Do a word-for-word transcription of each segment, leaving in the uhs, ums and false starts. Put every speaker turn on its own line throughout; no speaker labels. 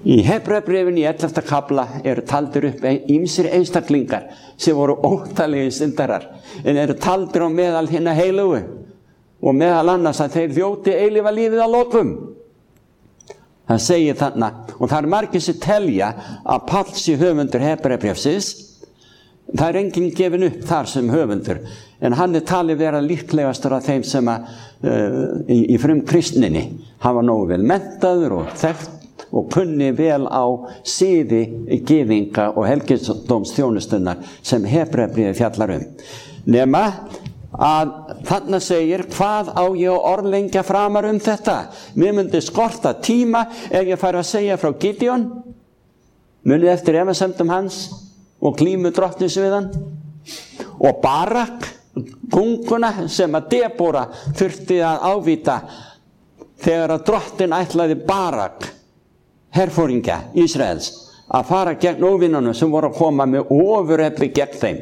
Í Hebreabréfinu í ellefta kafla eru taldir upp ýmsir einstaklingar sem voru óttalegir syndarar, en eru taldir á meðal hinna heilugu og meðal annars að þeir hljóti eilífa lífið að lokum. Það segir þarna, og það er margir sem telja að Páll sé höfundur Hebreabréfsins. Það er enginn gefin upp þar sem höfundur, en hann er talið vera líklegastur af þeim sem að, uh, í, í frum kristninni hafa nógu vel menntaður og þekkt og kunni vel á siði gyðinga og helgidómsþjónustunnar sem Hebreabréfið fjallar um. Nema að þarna segir, hvað á ég að orðlengja framar um þetta? Mér myndi skorta tíma ef ég færi að segja frá Gideon, munið eftir efasemdum hans og glímu drottins við hann, og Barak, kunguna sem að Debora þurfti að ávíta þegar að drottin ætlaði Barak, herforingja Ísraels, að fara gegn óvinnunum sem voru að koma með ofurefli gegn þeim.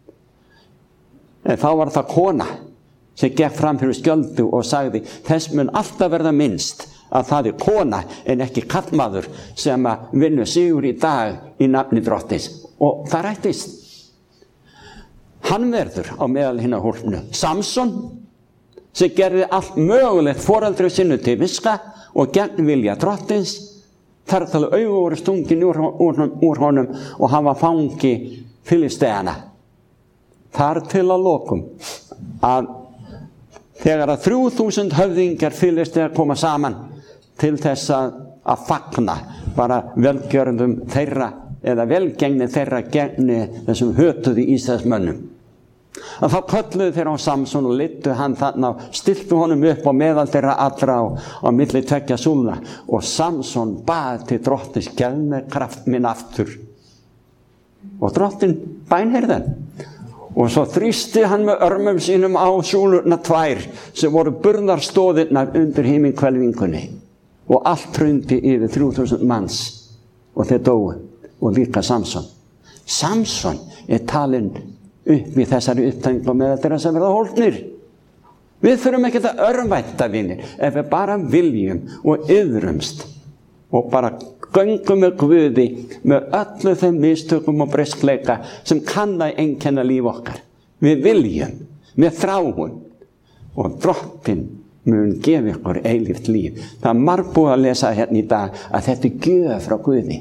En þá var það kona sem gekk fram fyrir skjöldu og sagði, þess mun alltaf verða minnst að það er kona en ekki karlmaður sem að vinna sigur í dag í nafni drottins. Og það rættist. Hann verður á meðal hinna hólpnu. Samson, sem gerði allt mögulegt foreldri sinnu til viska og gegn vilja drottins, þar til augu voru stungin úr, úr, úr honum og hann var fangi Filisteana. Þar til að lokum að þegar að þrjú þúsund höfðingjar Filistea koma saman til þess að, að fagna bara velgjörðum þeirra eða velgengni þeirra gegni þessum hötuðu Ísraelsmönnum. Að þá kölluðu þeirra á Samson og leiddu hann þarna og stiltu honum upp á meðal þeirra allra á, á milli tveggja súlna, og Samson bað til drottins, gefðu mér kraft minn aftur. Og drottin bænheyrði hann. Og svo þrýsti hann með örmum sínum á súlurnar tvær sem voru burðarstóðirnar undir himinhvelfingunni, og allt hrundi yfir þrjú þúsund manns og þeir dóu, og líka Samson. Samson er talinn upp í þessari upptækningu með þeirra sem verða hólpnir. Við þurfum ekki að örvænta, vinir, ef við bara viljum og iðrumst og bara göngum með Guði með öllu þeim mistökum og breyskleika sem kann að einkenna líf okkar. Við viljum, við þráum, og drottin mun gefa ykkur eilíft líf. Það er margbúið að lesa hérna í dag að þetta er gjöf frá Guði.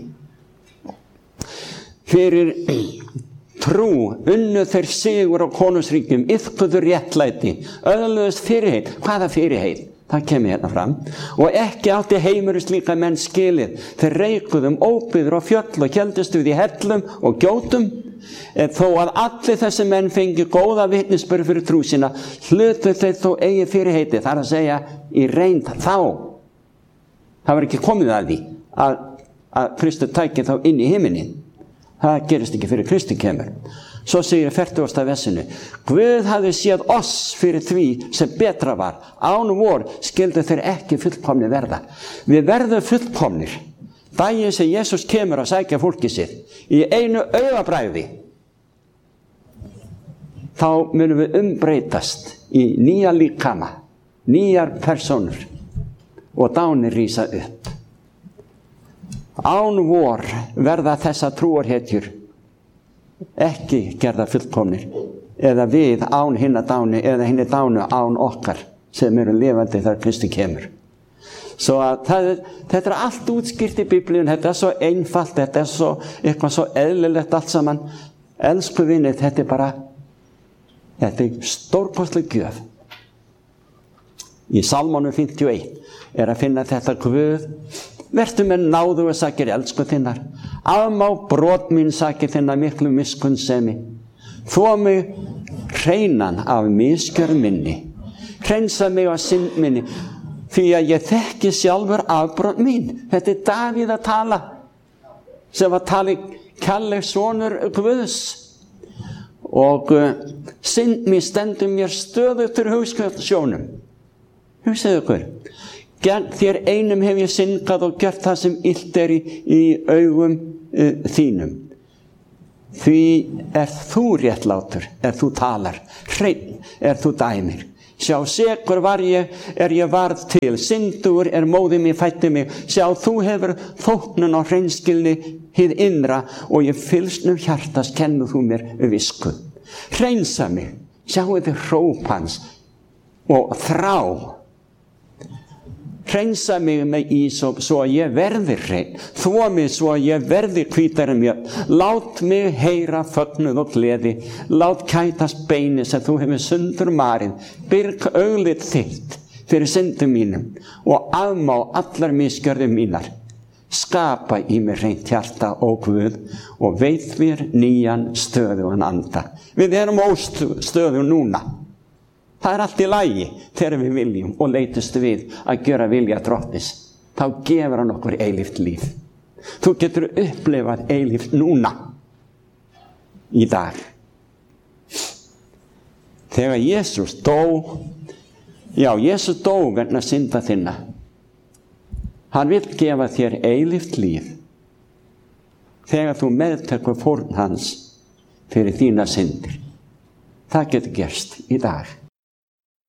Fyrir trú unnu þeir sigur á konungsríkjum, iðkuðu réttlæti, öðluðust fyrirheit. Hvaða fyrirheit? Það kemur hérna fram. Og ekki átti heimur slíka menn skilið. Þeir reikuðum óbyggður á fjöll og héldust við í hellum og gjótum. En þó að allir þessi menn fengi góða vitnisburð fyrir trú sína, hlutu þeir þó eigi fyrirheiti. Það er að segja í reynd þá. Það var ekki komið að því að, að Kristur tæki þá inn í himinin. Það gerist ekki fyrir Kristi kemur. Svo segir fertugasta versinu, Guð hafði séð oss fyrir því sem betra var. Án vor skyldu þeir ekki fullkomni verða. Við verðum fullkomnir daginn sem Jesús kemur að sækja fólkið sitt í einu augabragði. Þá munum við umbreytast í nýja líkama, nýjar persónur, og dánir rísa upp. Án vor verða þessa trúarhetjur ekki gerða fullkomnir, eða við án hinna dánu, eða hinni dánu án okkar sem eru lifandi þegar Kristi kemur. Svo að það, þetta er allt útskýrt í Biblíun, þetta er svo einfalt, þetta er svo, eitthvað svo eðlilegt allt saman. Elsku vinir, þetta er bara, þetta er stórkostleg gjöf. Í Salmónum fimmtíu og eitt er að finna þetta, Guð, vertu með náðu og sakir elsku þinnar, afmá brot mín sakir þinnar miklu miskunnsemi, þó mig hreinan af misgjörð minni, hreinsa mig af synd minni, því að ég þekki sjálfur afbrot mín. Þetta er Davíð að tala, sem var talið kærleik sonur Guðs, og uh, synd mín stendur mér stöðugt til hugskjónum. Hugsaðu ykkur, þér einum hef ég syndgað og gjört það sem illt er í, í augum uh, þínum. Því er þú réttlátur, er þú talar, hreinn er þú dæmir. Sjá, sekur var ég, er ég varð til, syndur er móðir mér fætti mig. Sjá, þú hefur þóknun á hreinskilni hið innra og ég fylsnum hjartas kennu þú mér visku. Hreinsa mig, sjáu þið hróp hans og þrá. Hreinsa mig með ísop svo að ég verði hreinn, þvo mig svo að ég verði hvítari en mjöll. Lát mig heyra fögnuð og gleði, lát kætast beini sem þú hefur sundur marið. Byrg auglið þitt fyrir syndum mínum og afmá allar misgjörðir mínar. Skapa í mér hreint hjarta, ó Guð, og veit mér nýjan stöðugan anda. Við erum óstöðu núna. Það er allt í lagi þegar við viljum og leitust við að gera vilja Drottins. Þá gefur hann okkur eilíft líf. Þú getur upplifað eilíft núna, í dag. Þegar Jesús dó, já, Jesús dó vegna synda þinna. Hann vill gefa þér eilíft líf þegar þú meðtekur fórn hans fyrir þína syndir. Það getur gerst í dag.